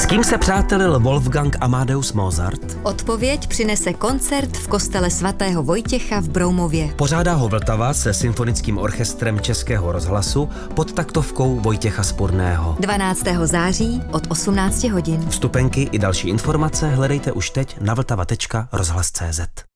kým se přátelil Wolfgang Amadeus Mozart? Odpověď přinese koncert v kostele svatého Vojtěcha v Broumově. Pořádá ho Vltava se symfonickým orchestrem Českého rozhlasu pod taktovkou Vojtěcha Spurného. 12. září od 18 hodin. Vstupenky i další informace hledejte už teď na vltava.rozhlas.cz.